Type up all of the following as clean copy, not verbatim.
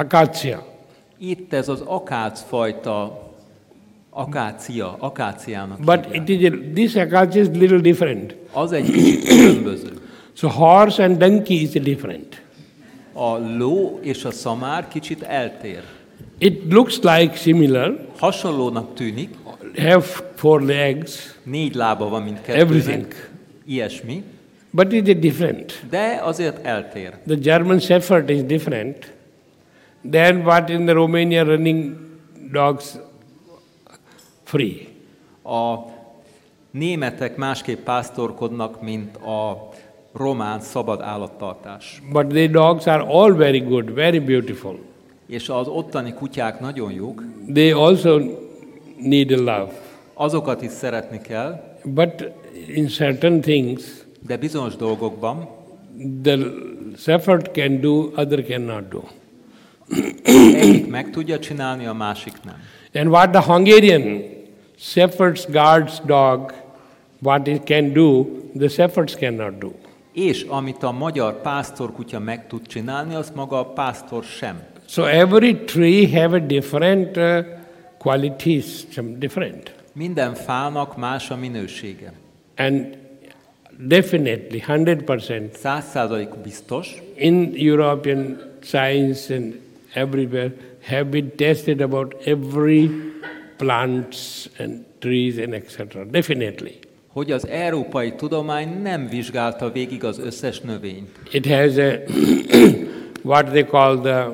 acacia. Itt ez az akácfajta, akáciának But hívják. this acacia is little different. Az egy kicsit különböző. So horse and donkey is different. A ló és a szamár kicsit eltér. It looks like similar, Hasonlónak tűnik, have 4 legs, 4 lába van, mint everything. kettőnek, ilyesmi, But it is different. de azért eltér. The German Shepherd is different than what in the Romania running dogs free. A németek másképp pásztorkodnak, mint a román szabad állattartás. But the dogs are all very good, very beautiful. És az ottani kutyák nagyon jók, They also need a love. azokat is szeretni kell, But in certain things, de bizonyos dolgokban the shepherd can do, other cannot do. egyik meg tudja csinálni, a másik nem. And what the Hungarian shepherd's guards dog, what it can do, the shepherds cannot do. És amit a magyar pásztorkutya meg tud csinálni, azt maga a pásztor sem. So every tree have a different qualities, some different. Minden fának más a minősége. And definitely, 100%, 100% biztos, in European science and everywhere have been tested about every plants and trees and etc. Definitely. hogy az európai tudomány nem vizsgálta végig az összes növényt. It has a what they call the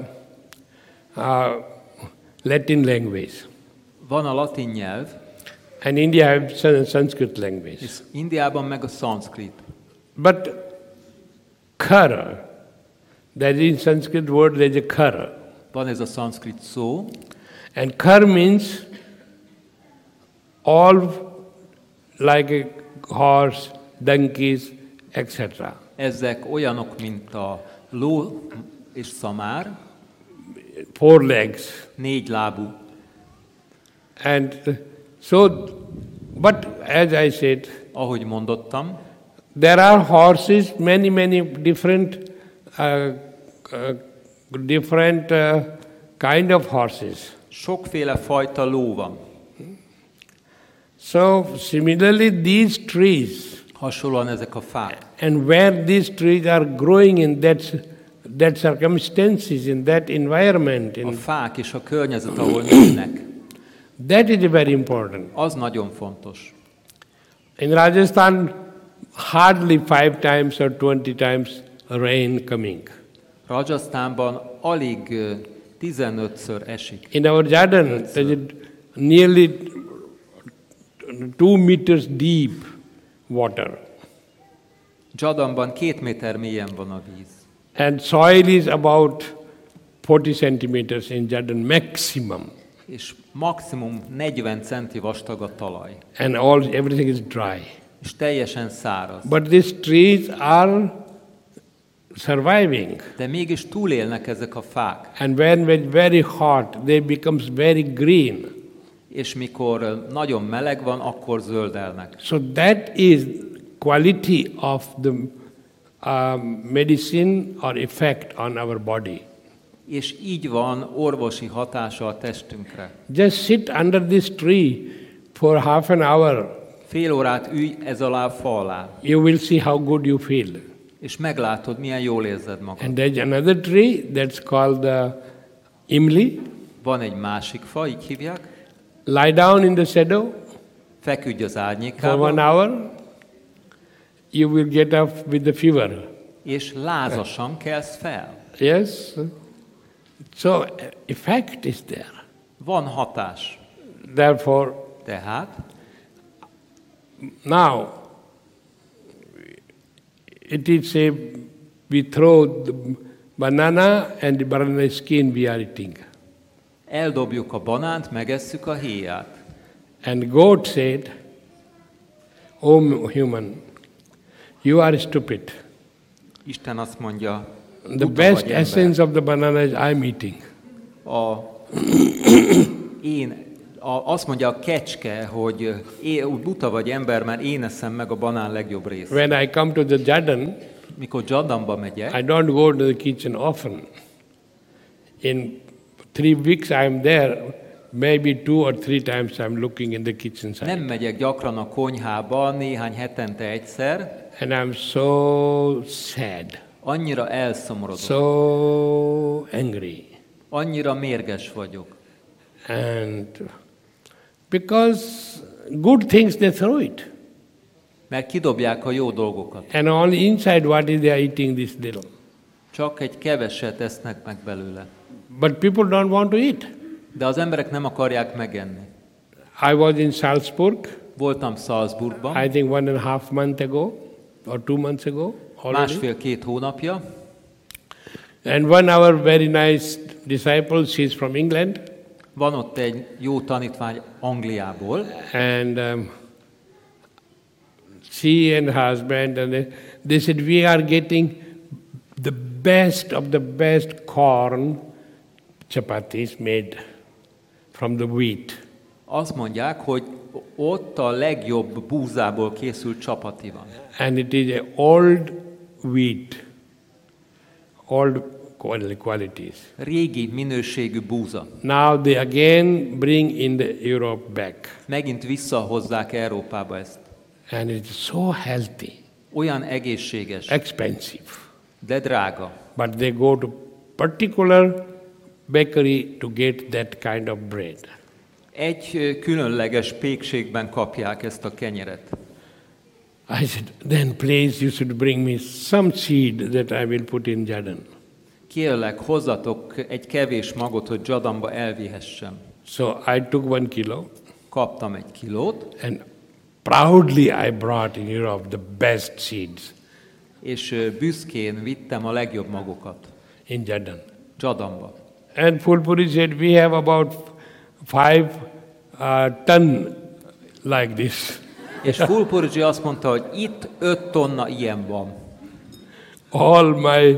Latin language. Van a latin nyelv, And India have Sanskrit language. és Indiában meg a szanszkrit. But kara, that is in Sanskrit word, there is a kara. Van ez a szanszkrit szó, And kar means all like a horse, donkeys, etc. ezek olyanok, mint a ló és szamár, 4 legs. 4 lábú. And so, but as I said, Ahogy mondottam, there are horses, many different kind of horses. sokféle fajta ló van. So similarly, these trees, Hasonlóan ezek a fák. and where these trees are growing in that circumstances, in that environment, A in, fák és a környezet, ahol nőnek, that is very important. az nagyon fontos. In Rajasthan, hardly 5 times or 20 times rain coming. Rajasztánban alig 15-ször esik. In our Jordan, there is nearly 2 meters deep water. Jordanban 2 méter mélyen van a víz. And soil is about 40 centimeters in Jordan, maximum. És maximum 40 centi vastag a talaj. And everything is dry. És teljesen száraz. But these trees are surviving. De mégis túlélnek ezek a fák. And when it's very hot, they becomes very green. És mikor nagyon meleg van, akkor zöldelnek. So that is quality of the medicine or effect on our body. És így van orvosi hatása a testünkre. Just sit under this tree for half an hour. Fél órát ülj ez alá a fa alá, You will see how good you feel. és meglátod, milyen jól érzed magad. And there's another tree that's called the imli. Van egy másik fa, így hívják. Lie down in the shadow Feküdj az for 1 árnyékában, hour. You will get up with the fever. és lázasan kelsz fel. Yes? So effect is there. Van hatás. Therefore, Tehát now it is say we throw the banana and the banana skin we are eating. eldobjuk a banánt, megesszük a héját. And God said, "O human, you are stupid. Isten azt mondja, The buta best vagy ember. essence of the banana is I'm eating." Azt mondja a kecske, hogy buta vagy ember, mert én eszem meg a banán legjobb részt. When I come to the Jordan, Mikor Jordanba megyek, I don't go to the kitchen often. In 3 weeks I'm there, maybe 2 or 3 times I'm looking in the kitchen side. Nem megyek gyakran a konyhába, néhány hetente egyszer. And I'm so sad, Annyira elszomorodok, so angry. annyira mérges vagyok. And because good things they throw it. Mert kidobják a jó dolgokat. And on the inside what is they are eating this little. Csak egy keveset esznek meg belőle. But people don't want to eat. De az emberek nem akarják megenni. I was in Salzburg, Voltam Salzburgban, I think 1.5 months ago or 2 months ago already. 1,5-2 hónapja, And one of our very nice disciples, she's from England, van ott egy jó tanítvány Angliából, and she and her husband, and they said, we are getting the best of the best corn chapatis made from the wheat. azt mondják, hogy ott a legjobb búzából készült csapati van. And it is a old wheat, old qualities. Régi minőségű búza. Now they again bring in the Europe back. Megint visszahozzák Európába ezt. And it's so healthy, Olyan egészséges, expensive. de drága. But they go to particular bakery to get that kind of bread. Egy különleges pékségben kapják ezt a kenyeret. I said, then please you should bring me some seed that I will put in Jordan. Kérlek, hozzatok egy kevés magot, hogy Jadamba elvihessem. So I took 1 kilo Kaptam 1 kilót, and proudly I brought in Europe the best seeds és büszkén vittem a legjobb magokat in Jordan. Jadamba. And Fulpuri said, we have about 5 ton like this. És Fulpurgi azt mondta, hogy itt 5 tonna ilyen van. All my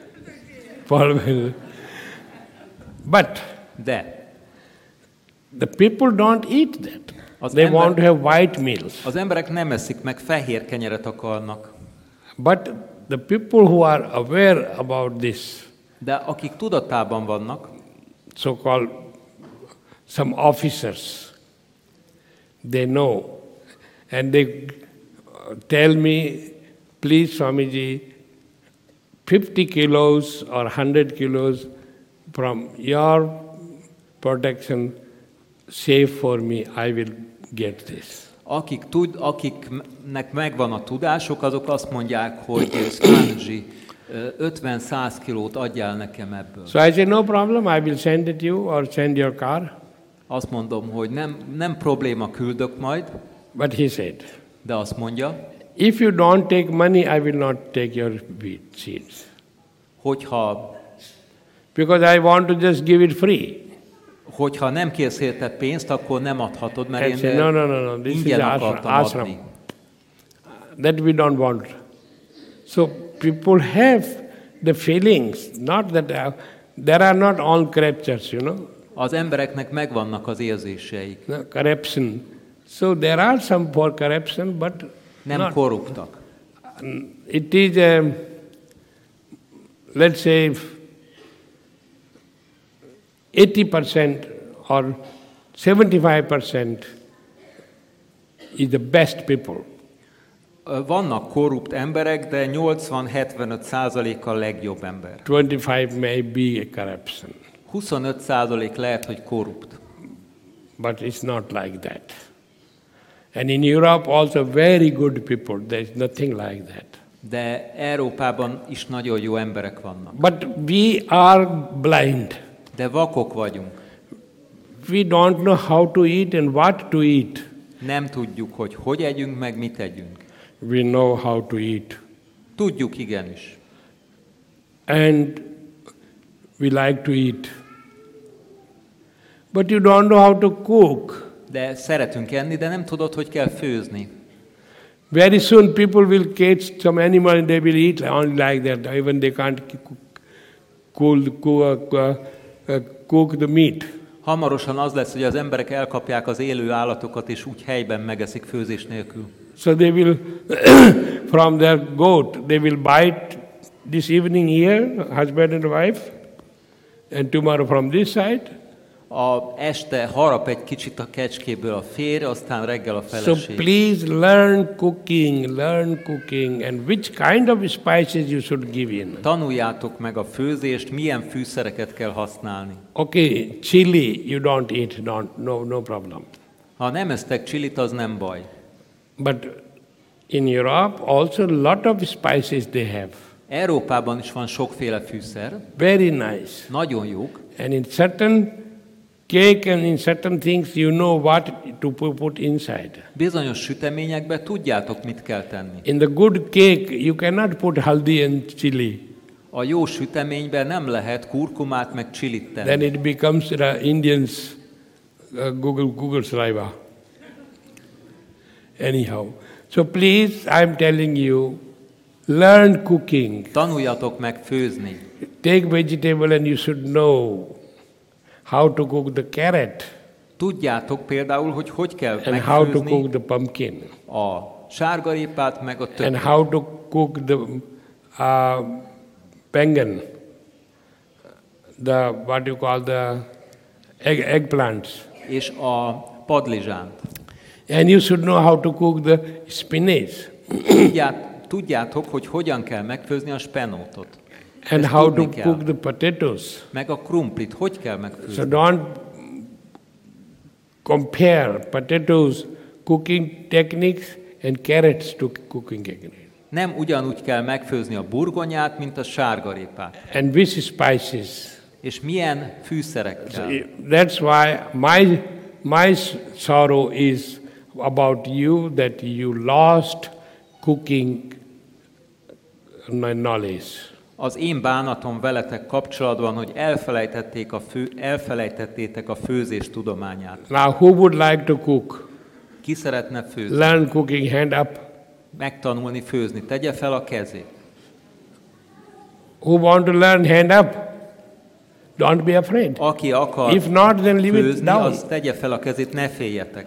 But De the people don't eat that. Az They ember- want to have white meals. az emberek nem eszik meg, fehér kenyeret akarnak. But the people who are aware about this, De akik tudatában vannak, so-called some officers, they know. And they tell me, please Swamiji, 50 kilos or 100 kilos from your protection, save for me, I will get this. akiknek megvan a tudások, azok azt mondják, hogy Swamiji, 50-100 kilót adjál nekem ebből. So I say, no problem, I will send it you or send your car. Azt mondom, hogy nem probléma, küldök majd, But he said, de azt mondja, if you don't take money, I will not take your wheat seeds. Because I want to just give it free. Hogyha nem kérsz érte pénzt, akkor nem adhatod, mert I én say, no, this is ingyen akartam adni. ashram. That we don't want. So people have the feelings, not that there are not all corruptions, you know, Az embereknek megvannak az érzéseik. no, corruption. So there are some for corruption, but Nem not. korruptak. It is, let's say, 80% or 75% is the best people. Vannak korrupt emberek, de 80-75% a legjobb ember. 25 may be a corruption, 25% lehet, hogy korrupt. but it's not like that. And in Europe also very good people, there's nothing like that. De Európában is nagyon jó emberek vannak. But we are blind. De vakok vagyunk. We don't know how to eat and what to eat. Nem tudjuk, hogy együnk, meg mit együnk. We know how to eat. Tudjuk igenis. And we like to eat. But you don't know how to cook. De szeretünk enni, de nem tudod, hogy kell főzni. Very soon people will catch some animal and they will eat only like that. Even they can't cook the meat. Hamarosan az lesz, hogy az emberek elkapják az élő állatokat, és úgy helyben megeszik főzés nélkül. So they will, from their goat, they will bite this evening here, husband and wife. and tomorrow from this side. Este harap egy kicsit a kecskéből a férj, aztán reggel a So feleség. please learn cooking, and which kind of spices you should give in. Tanuljátok meg a főzést, milyen fűszereket kell használni. Okay, chili you don't eat, no problem. Ha nem esztek csilit, az nem baj. But in Europe also a lot of spices they have. Európában is van sokféle fűszer, Very nice. nagyon jók, And in certain cake and in certain things you know what to put inside. bizonyos süteményekbe tudjátok, mit kell tenni. In the good cake you cannot put haldi and chili. A jó süteményben nem lehet kurkumát meg csilit tenni. Then it becomes the Indians Google saliva. Anyhow. So please, I'm telling you, learn cooking. Tanuljatok meg főzni. Take vegetable and you should know how to cook the carrot Tudjátok például, hogy kell and how to megfőzni cook the pumpkin a sárgarépát, meg a and többit. how to cook the pengen, the what you call the eggplants. És a padlizsánt. And you should know how to cook the spinach Tudjátok, hogy hogyan kell megfőzni a spenótot. and Ezt how to tudni kell. cook the potatoes. Meg a krumplit, hogy kell So megfőzni. don't compare potatoes cooking techniques and carrots to cooking techniques. Nem ugyanúgy kell megfőzni a burgonyát, mint a sárgarépát. And which spices. És milyen fűszerekkel. That's why my sorrow is about you, that you lost cooking knowledge. Az én bánatom veletek kapcsolatban, hogy elfelejtettétek a főzés tudományát. Now who would like to cook? Ki szeretne főzni? Learn cooking, hand up. Megtanulni főzni. Tegye fel a kezét. Who want to learn, hand up. Don't be afraid. Aki akar If not, then leave it főzni, down. az tegye fel a kezét, ne féljetek.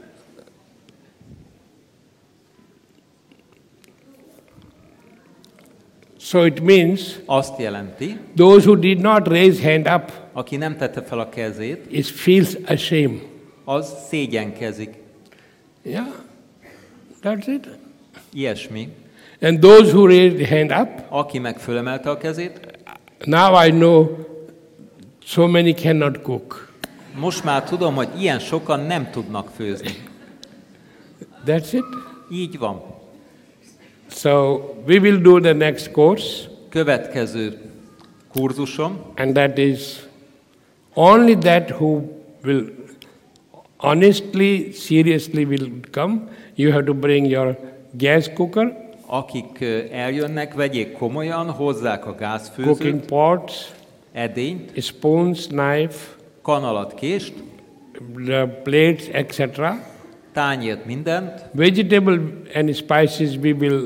So it means Azt jelenti, those who did not raise hand up aki nem tette fel a kezét, feels ashamed. az szégyenkezik. Yeah, that's it. Ilyesmi. And those who raised hand up, Aki meg fölemelte a kezét, now I know so many cannot cook. most már tudom, hogy ilyen sokan nem tudnak főzni. That's it. Így van. So we will do the next course, Következő kurzusom, and that is only that who will honestly, seriously will come. You have to bring your gas cooker, akik eljönnek, vegyék komolyan, hozzák a cooking gázfőzőt, pots, edényt, spoons, knife, kanalat, kést, the plates, etc. tányért, mindent, Vegetable and spices we will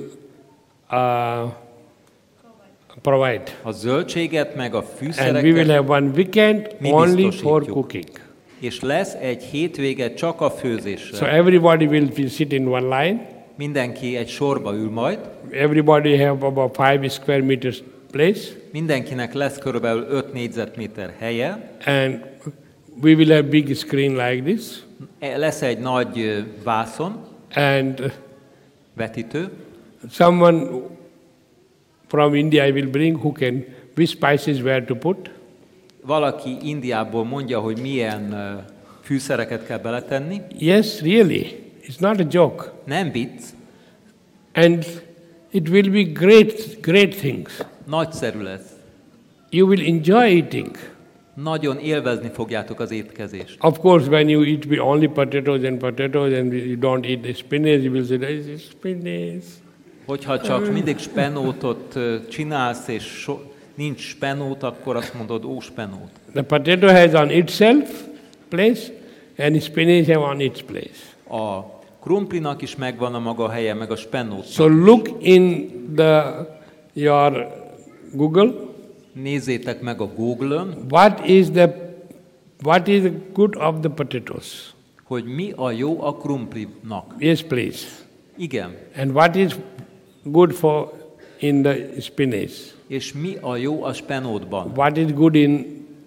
provide. a zöldséget, meg a And we will fűszereket, have one weekend Mi only biztosítjuk. for cooking. és lesz egy hétvége csak a főzésre. So everybody will sit in one line. Mindenki egy sorba ül majd, Everybody have about 5 square meters place. mindenkinek lesz körülbelül 5 négyzetméter helye, And we will have big screen like this. lesz egy nagy vászon, And vetítő, someone from India I will bring who can, which spices where to put. valaki Indiából mondja, hogy milyen fűszereket kell beletenni. Yes, really. It's not a joke. Nem vicc, And it will be great things. nagyszerű lesz. You will enjoy eating. Nagyon élvezni fogjátok az étkezést. Of course, when you eat only potatoes and you don't eat the spinach, you will say, this is spinach. Hogyha csak mindig spenótot csinálsz, és nincs spenót, akkor azt mondod, ó, spenót. The potato has on itself place, and spinach have on its place. A krumplinak is megvan a maga helye, meg a spenótnak. So look in your Google. Nézzétek meg a Google-ön, What is the good of the potatoes? hogy mi a jó a krumplinak. Yes, please. Igen. And what is good in the spinach? És mi a jó a spenótban? What is good in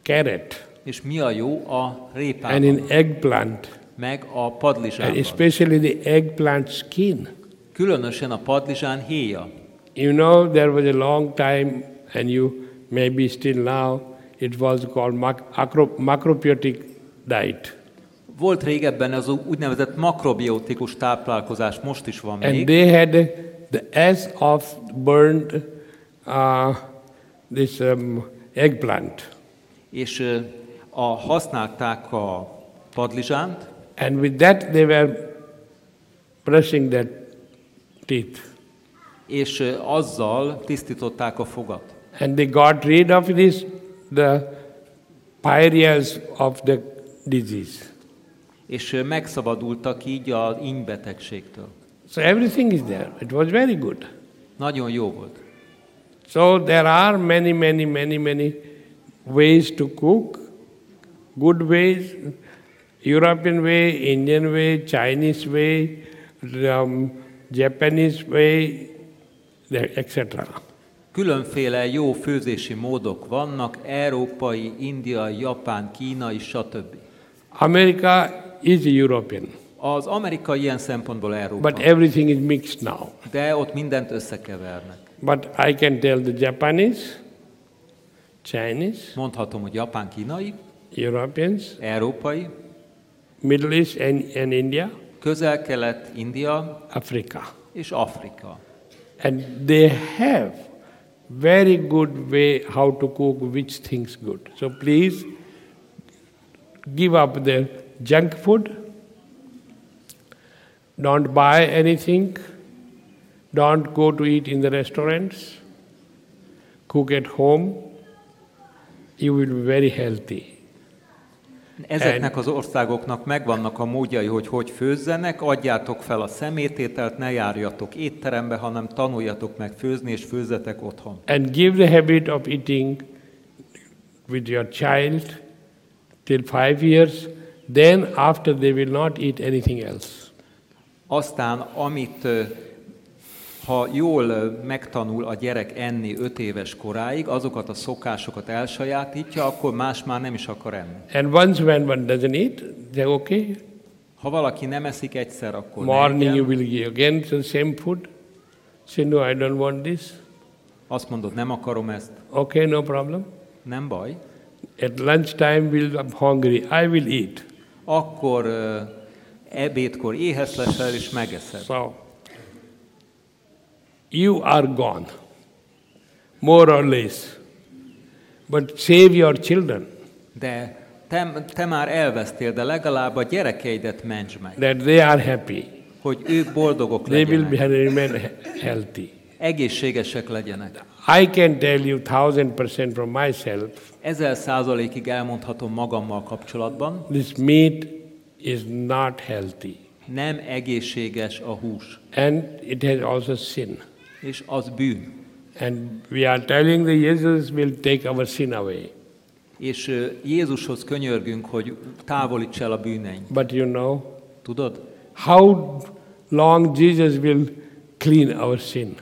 carrot, És mi a jó a and répában, in eggplant, meg a and padlizsánban. especially the eggplant skin. Különösen a padlizsán héja. You know, there was a long time, and you maybe still now, it was called macrobiotic diet. Volt régebben az úgynevezett makrobiotikus táplálkozás, most is van And még, they had the ash of burned this eggplant. és használták a padlizsánt, And with that they were brushing their teeth. és azzal tisztították a fogat. And they got rid of the pariahs of the disease. És megszabadultak így az ínybetegségtől. So everything is there. It was very good. Nagyon jó volt. So there are many ways to cook. Good ways, European way, Indian way, Chinese way, Japanese way, etc. Különféle jó főzési módok vannak, európai, indiai, japán, kínai, stb. America is European, Az amerikai ilyen szempontból Európa, but everything is mixed now. de ott mindent összekevernek. But I can tell the Japanese, Chinese, Mondhatom, hogy japán, kínai, Europeans, európai, Middle East and India, Közel-Kelet, India Africa. és Afrika. And they have very good way how to cook which things good. So please give up the junk food. Don't buy anything. Don't go to eat in the restaurants. Cook at home. You will be very healthy. Ezeknek az országoknak megvannak a módjai, hogy főzzenek, adjátok fel a szemétételt, ne járjatok étterembe, hanem tanuljatok meg főzni, és főzzetek otthon. And give the habit of eating with your child till 5 years. Then after they will not eat anything else. Aztán, ha jól megtanul a gyerek enni 5 éves koráig, azokat a szokásokat elsajátítja, akkor más már nem is akar enni. And once when one doesn't eat, they're okay. Ha valaki nem eszik egyszer, akkor Morning ne you egyen. will give again the same food. Say, no, I don't want this. Azt mondod, nem akarom ezt, Okay, no problem. nem baj. At lunchtime, I'm hungry. I will eat. Akkor ebédkor éhes leszel, és megeszed. So, you are gone, more or less. But save your children, De te már elvesztél, de legalább a gyerekeidet mentsd meg, that they are happy. hogy ők boldogok They will legyenek, remain healthy. egészségesek legyenek. I can tell you 1000% from myself, 1000%-ig elmondhatom magammal kapcsolatban, this meat is not healthy. nem egészséges a hús, And it has also sin. és az bűn. And we are telling that Jesus will take our sin away. És Jézushoz könyörgünk, hogy távolíts el a bűneink. But you know, Tudod? how long Jesus will clean our sin?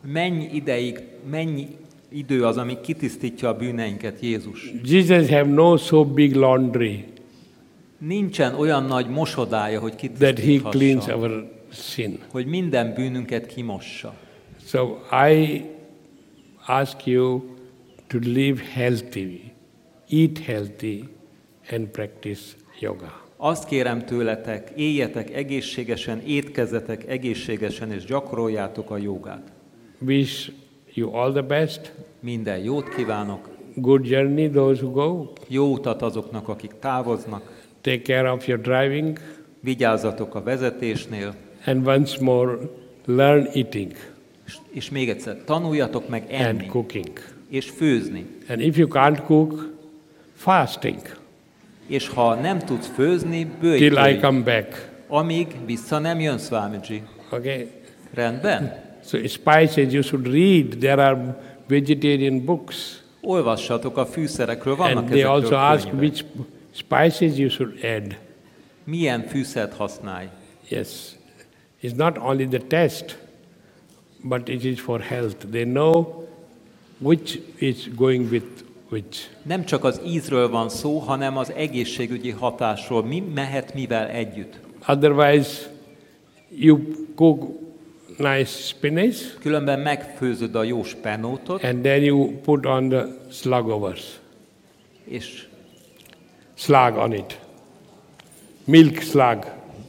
Mennyi idő az, ami kitisztítja a bűneinket, Jézus? Jesus have no so big laundry Nincsen olyan nagy mosodája, hogy that he cleans kitisztíthassa, our sin. hogy minden bűnünket kimossa. So I ask you to live healthy, eat healthy, and practice yoga. Azt kérem tőletek, éljetek egészségesen, étkezzetek egészségesen, és gyakoroljátok a jogát. Wish you all the best. Minden jót kívánok, Good journey, those who go. jó utat azoknak, akik távoznak, Take care of your driving. vigyázzatok a vezetésnél, And once more, learn eating és még egyszer, tanuljatok meg and enni, cooking. és főzni. And if you can't cook, fasting És ha nem tudsz főzni, till I bőjtölj, come back. amíg vissza nem jön, Swamiji. Okay? Rendben? So spices you should read. There are vegetarian books. Olvassatok a fűszerekről, vannak And they also ezekről ask könyvek. which spices you should add. Milyen fűszert használj? Yes. It's not only the taste, but it is for health. They know which is going with which Nem csak az ízről van szó, hanem az egészségügyi hatásról. Mi mehet mivel együtt? otherwise you cook nice spinach Különben megfőzöd a jó spenótot, and then you put on the slugovers, és slug on it, milk slug.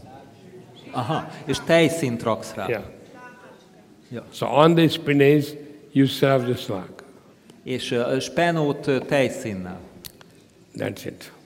és tejszínt raksz rá. Yeah. Ja. So on the spinach you serve the slug. És spenót tejszínnel. That's it.